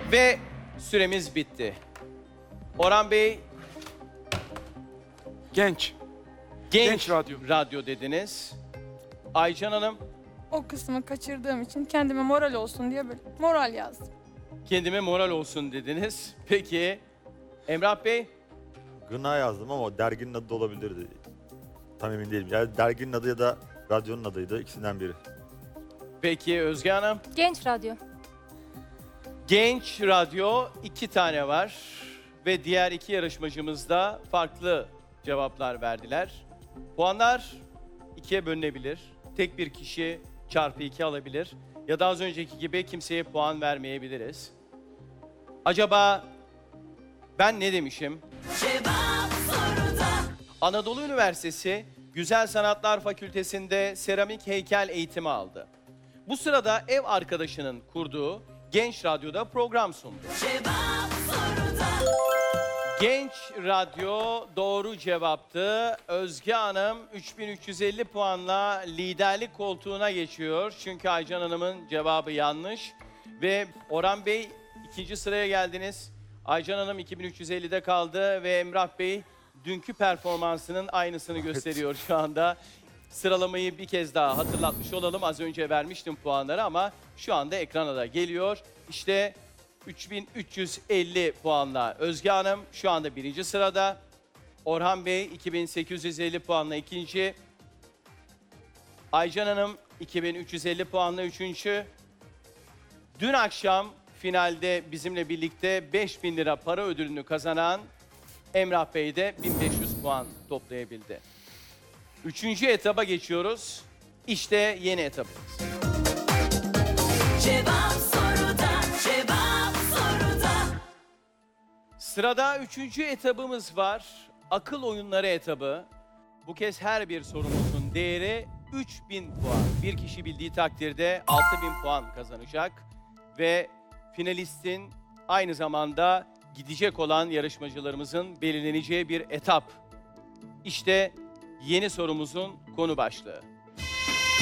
Ve süremiz bitti. Orhan Bey, Genç. genç, Genç radyo. radyo dediniz. Aycan Hanım, O kısmı kaçırdığım için kendime moral olsun diye böyle moral yazdım. kendime moral olsun dediniz. Peki, Emrah Bey, Gına yazdım ama derginin adı da olabilirdi. Tam emin değilim. Yani derginin adı ya da radyonun adıydı. İkisinden biri. peki Özge Hanım. Genç radyo. Genç radyo 2 tane var ve diğer 2 yarışmacımız da farklı cevaplar verdiler. Puanlar 2'ye bölünebilir. Tek bir kişi çarpı 2 alabilir. Ya da az önceki gibi kimseye puan vermeyebiliriz. Acaba ben ne demişim? Anadolu Üniversitesi Güzel Sanatlar Fakültesi'nde seramik heykel eğitimi aldı. Bu sırada ev arkadaşının kurduğu Genç Radyo'da program sundu. Genç Radyo doğru cevaptı. Özge Hanım 3350 puanla liderlik koltuğuna geçiyor. Çünkü Aycan Hanım'ın cevabı yanlış. Ve Orhan Bey 2. sıraya geldiniz. Aycan Hanım 2350'de kaldı ve Emrah Bey dünkü performansının aynısını gösteriyor şu anda. Sıralamayı bir kez daha hatırlatmış olalım. Az önce vermiştim puanları ama şu anda ekrana da geliyor. İşte 3350 puanla Özge Hanım şu anda 1. sırada. Orhan Bey 2850 puanla 2. Aycan Hanım 2350 puanla 3. Dün akşam finalde bizimle birlikte 5000 lira para ödülünü kazanan Emrah Bey de 1500 puan toplayabildi. 3. etaba geçiyoruz. İşte yeni etapımız. Cevap soruda, cevap soruda. Sırada 3. etabımız var. Akıl oyunları etabı. Bu kez her bir sorumuzun değeri 3000 puan. Bir kişi bildiği takdirde 6000 puan kazanacak. Ve finalistin aynı zamanda gidecek olan yarışmacılarımızın belirleneceği bir etap. İşte yeni sorumuzun konu başlığı.